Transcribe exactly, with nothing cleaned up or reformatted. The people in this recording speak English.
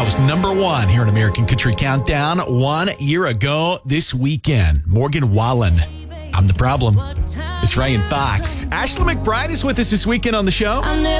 was number one here in American Country Countdown one year ago this weekend. Morgan Wallen, I'm the Problem. It's Ryan Fox. Ashley McBride is with us this weekend on the show.